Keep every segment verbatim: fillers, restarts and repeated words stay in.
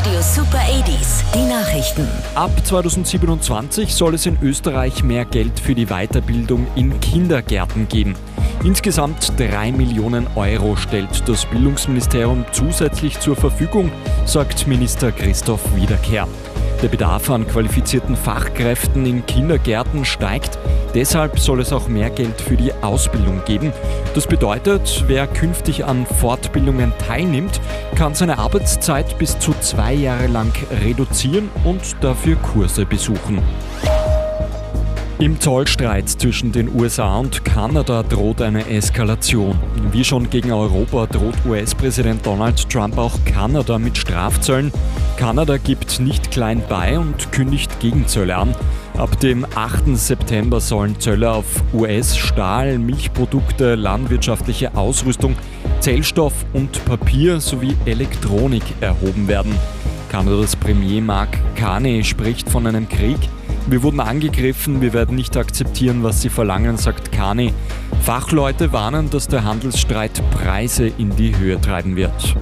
Radio Super achtziger, die Nachrichten. Ab zweitausendsiebenundzwanzig soll es in Österreich mehr Geld für die Weiterbildung in Kindergärten geben. Insgesamt drei Millionen Euro stellt das Bildungsministerium zusätzlich zur Verfügung, sagt Minister Christoph Wiederkehr. Der Bedarf an qualifizierten Fachkräften in Kindergärten steigt. Deshalb soll es auch mehr Geld für die Ausbildung geben. Das bedeutet, wer künftig an Fortbildungen teilnimmt, kann seine Arbeitszeit bis zu zwei Jahre lang reduzieren und dafür Kurse besuchen. Im Zollstreit zwischen den U S A und Kanada droht eine Eskalation. Wie schon gegen Europa droht U S-Präsident Donald Trump auch Kanada mit Strafzöllen. Kanada gibt nicht klein bei und kündigt Gegenzölle an. Ab dem achten September sollen Zölle auf U S-Stahl, Milchprodukte, landwirtschaftliche Ausrüstung, Zellstoff und Papier sowie Elektronik erhoben werden. Kanadas Premier Mark Carney spricht von einem Krieg. Wir wurden angegriffen, wir werden nicht akzeptieren, was sie verlangen, sagt Carney. Fachleute warnen, dass der Handelsstreit Preise in die Höhe treiben wird.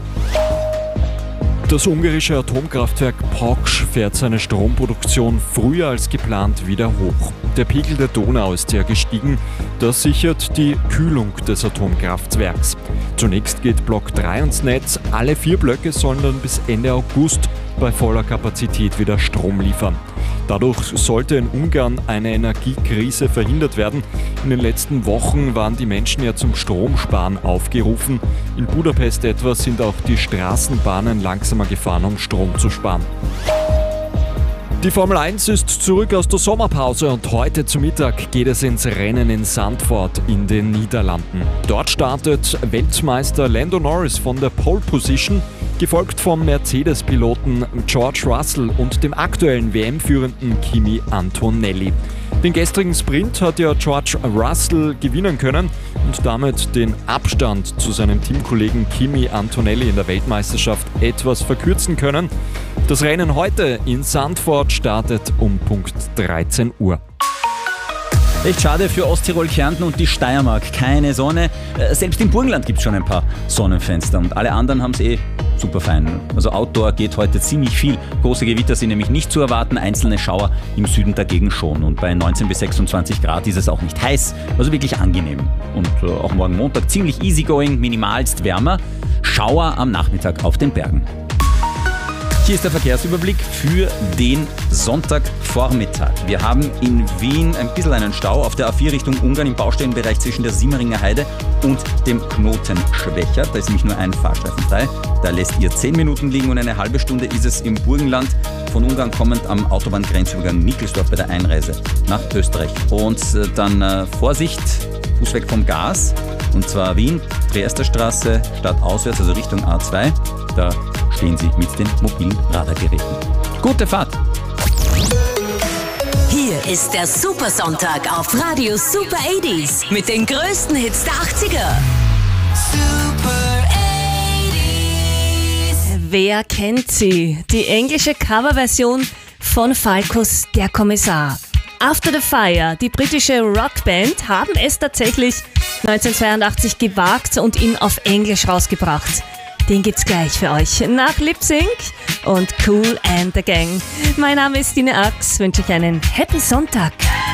Das ungarische Atomkraftwerk Paks fährt seine Stromproduktion früher als geplant wieder hoch. Der Pegel der Donau ist sehr gestiegen. Das sichert die Kühlung des Atomkraftwerks. Zunächst geht Block drei ins Netz. Alle vier Blöcke sollen dann bis Ende August bei voller Kapazität wieder Strom liefern. Dadurch sollte in Ungarn eine Energiekrise verhindert werden. In den letzten Wochen waren die Menschen ja zum Stromsparen aufgerufen. In Budapest etwa sind auch die Straßenbahnen langsamer gefahren, um Strom zu sparen. Die Formel eins ist zurück aus der Sommerpause und heute zu Mittag geht es ins Rennen in Zandvoort in den Niederlanden. Dort startet Weltmeister Lando Norris von der Pole Position, gefolgt vom Mercedes-Piloten George Russell und dem aktuellen W M-führenden Kimi Antonelli. Den gestrigen Sprint hat ja George Russell gewinnen können und damit den Abstand zu seinem Teamkollegen Kimi Antonelli in der Weltmeisterschaft etwas verkürzen können. Das Rennen heute in Zandvoort startet um Punkt dreizehn Uhr. Echt schade für Osttirol, Kärnten und die Steiermark. Keine Sonne. Selbst im Burgenland gibt es schon ein paar Sonnenfenster und alle anderen haben es eh super fein. Also Outdoor geht heute ziemlich viel. Große Gewitter sind nämlich nicht zu erwarten, einzelne Schauer im Süden dagegen schon. Und bei neunzehn bis sechsundzwanzig Grad ist es auch nicht heiß, also wirklich angenehm. Und äh, auch morgen Montag ziemlich easygoing, minimalst wärmer. Schauer am Nachmittag auf den Bergen. Hier ist der Verkehrsüberblick für den Sonntagvormittag. Wir haben in Wien ein bisschen einen Stau auf der A vier Richtung Ungarn im Baustellenbereich zwischen der Simmeringer Heide und dem Knoten Schwächert. Da ist nämlich nur ein Fahrstreifen frei. Da lässt ihr zehn Minuten liegen und eine halbe Stunde ist es im Burgenland von Ungarn kommend am Autobahngrenzübergang Nickelsdorf bei der Einreise nach Österreich. Und dann äh, Vorsicht, Fuß weg vom Gas. Und zwar Wien, Triester-Straße, stadtauswärts, also Richtung A zwei. Da stehen Sie mit den mobilen Radargeräten. Gute Fahrt! Hier ist der Supersonntag auf Radio Super achtziger mit den größten Hits der achtziger. Super achtziger. Wer kennt sie? Die englische Coverversion von Falcos Der Kommissar. After the Fire, die britische Rockband, haben es tatsächlich neunzehnhundertzweiundachtzig gewagt und ihn auf Englisch rausgebracht. Den gibt's gleich für euch nach Lip Sync und Kool and the Gang. Mein Name ist Dine Ax, wünsche euch einen Happy Sonntag.